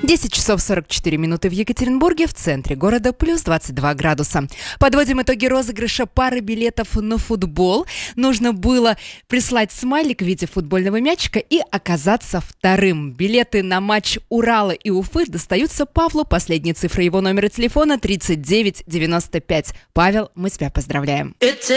10 часов 44 минуты в Екатеринбурге, в центре города, плюс 22 градуса. Подводим итоги розыгрыша пары билетов на футбол. Нужно было прислать смайлик в виде футбольного мячика и оказаться вторым. Билеты на матч Урала и Уфы достаются Павлу. Последние цифры его номера телефона 3995. Павел, мы тебя поздравляем. It's